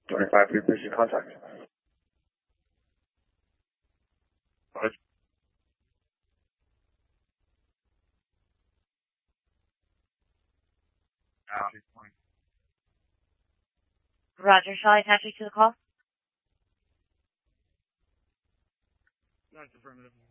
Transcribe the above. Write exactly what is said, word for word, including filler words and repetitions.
twenty-five, we appreciate contact. What? Roger, shall I attach you to the call? That's affirmative.